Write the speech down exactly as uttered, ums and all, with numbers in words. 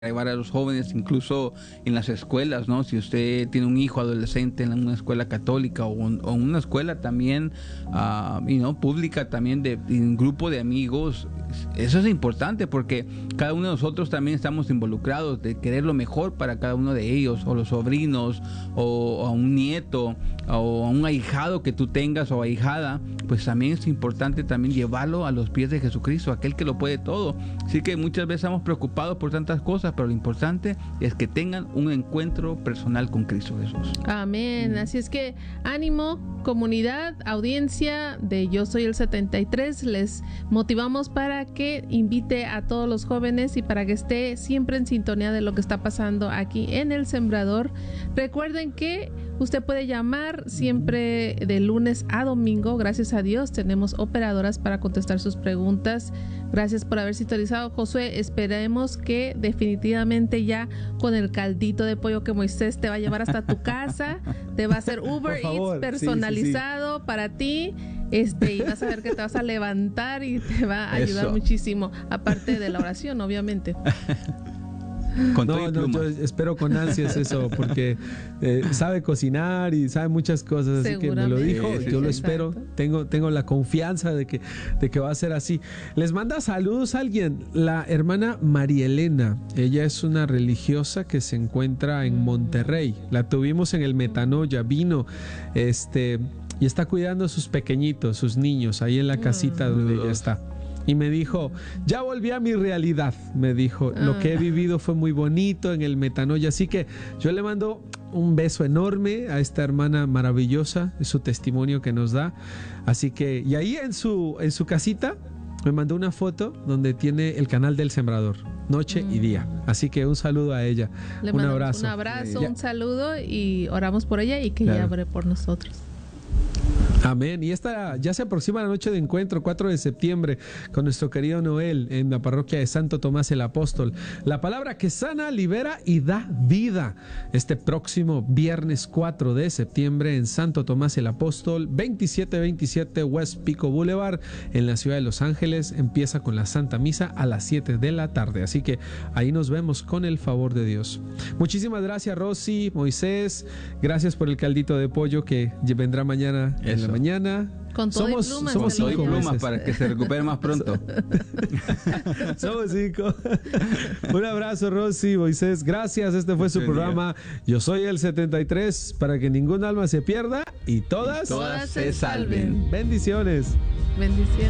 llevar a los jóvenes, incluso en las escuelas, ¿no? Si usted tiene un hijo adolescente en una escuela católica o, un, o una escuela también, uh, you know, pública también, de, de un grupo de amigos, eso es importante porque cada uno de nosotros también estamos involucrados de querer lo mejor para cada uno de ellos, o los sobrinos, o, o a un nieto, o a un ahijado que tú tengas o ahijada, pues también es importante también llevarlo a los pies de Jesucristo, aquel que lo puede todo. Así que muchas veces estamos preocupados por tantas cosas, pero lo importante es que tengan un encuentro personal con Cristo Jesús. Amén. Así es que ánimo, comunidad, audiencia de Yo Soy el setenta y tres, les motivamos para que invite a todos los jóvenes y para que esté siempre en sintonía de lo que está pasando aquí en El Sembrador. Recuerden que usted puede llamar siempre de lunes a domingo. Gracias a Dios tenemos operadoras para contestar sus preguntas. Gracias por haber sintonizado, Josué. Esperemos que definitivamente ya con el caldito de pollo que Moisés te va a llevar hasta tu casa, te va a hacer Uber Eats personalizado, sí, sí, sí, para ti. Este, y vas a ver que te vas a levantar y te va a ayudar Eso. muchísimo, aparte de la oración, obviamente. Con no, no, yo espero con ansias eso, porque eh, sabe cocinar y sabe muchas cosas, así que me lo dijo, sí, sí, yo sí, lo espero, tengo, tengo la confianza de que, de que va a ser así. Les manda saludos a alguien, la hermana María Elena, ella es una religiosa que se encuentra en Monterrey, la tuvimos en el Metanoia, vino, este, y está cuidando a sus pequeñitos, sus niños, ahí en la casita mm. donde ella está. Y me dijo, ya volví a mi realidad, me dijo, ah. lo que he vivido fue muy bonito en el Metanoia, así que yo le mando un beso enorme a esta hermana maravillosa, es su testimonio que nos da, así que, y ahí en su, en su casita me mandó una foto donde tiene el canal del Sembrador, noche mm. y día, así que un saludo a ella, le un abrazo. Un abrazo, eh, un saludo y oramos por ella y que claro. ella ore por nosotros. Amén. Y esta ya se aproxima la noche de encuentro, cuatro de septiembre, con nuestro querido Noel en la parroquia de Santo Tomás el Apóstol. La palabra que sana, libera y da vida. Este próximo viernes cuatro de septiembre en Santo Tomás el Apóstol, veintisiete veintisiete West Pico Boulevard, en la ciudad de Los Ángeles. Empieza con la Santa Misa a las siete de la tarde. Así que ahí nos vemos con el favor de Dios. Muchísimas gracias, Rosy, Moisés. Gracias por el caldito de pollo que vendrá mañana en Eso. la mañana. Con todo somos, y plumas. Somos con cinco todo y plumas meses. para que se recupere más pronto. Somos cinco. Un abrazo, Rosy, Moisés. Gracias. Este fue su Buen programa. Día. Yo soy el setenta y tres, para que ningún alma se pierda y todas, y todas se salven. Bendiciones. Bendiciones.